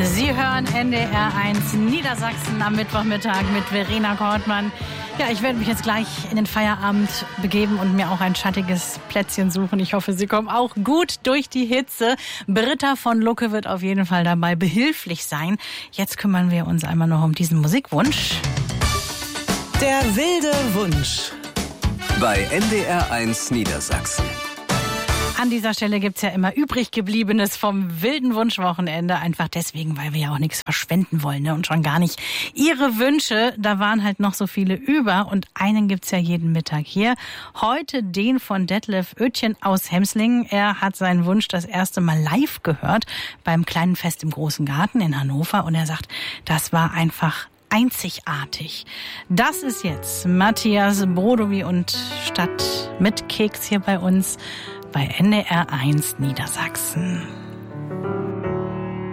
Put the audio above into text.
Sie hören NDR 1 Niedersachsen am Mittwochmittag mit Verena Kortmann. Ja, ich werde mich jetzt gleich in den Feierabend begeben und mir auch ein schattiges Plätzchen suchen. Ich hoffe, Sie kommen auch gut durch die Hitze. Britta von Lucke wird auf jeden Fall dabei behilflich sein. Jetzt kümmern wir uns einmal noch um diesen Musikwunsch. Der wilde Wunsch. Bei NDR 1 Niedersachsen. An dieser Stelle gibt's ja immer übriggebliebenes vom wilden Wunschwochenende. Einfach deswegen, weil wir ja auch nichts verschwenden wollen, ne? Und schon gar nicht Ihre Wünsche. Da waren halt noch so viele über und einen gibt's ja jeden Mittag hier. Heute den von Detlef Oetjen aus Hemslingen. Er hat seinen Wunsch das erste Mal live gehört beim kleinen Fest im Großen Garten in Hannover. Und er sagt, das war einfach einzigartig. Das ist jetzt Matthias Brodowy und Stadt mit Keks hier bei uns bei NDR 1 Niedersachsen.